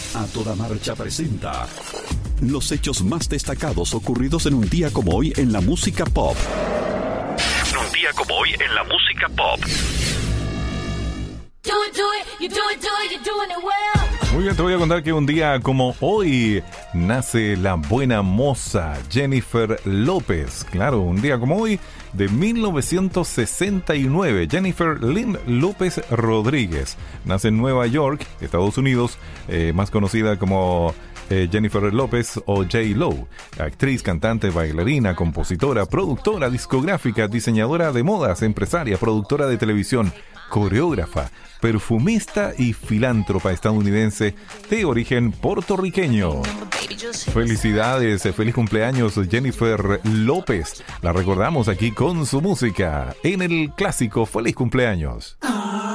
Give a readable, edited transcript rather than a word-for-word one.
A Toda Marcha presenta los hechos más destacados ocurridos en un día como hoy en la música pop. Un día como hoy en la música pop. Muy bien, te voy a contar que un día como hoy nace la buena moza Jennifer López. Claro, un día como hoy de 1969, Jennifer Lynn López Rodríguez nace en Nueva York, Estados Unidos, más conocida como Jennifer López o J-Lo, actriz, cantante, bailarina, compositora, productora discográfica, diseñadora de modas, empresaria, productora de televisión, coreógrafa, perfumista y filántropa estadounidense de origen puertorriqueño. Felicidades, feliz cumpleaños Jennifer López. La recordamos aquí con su música en el clásico Feliz Cumpleaños.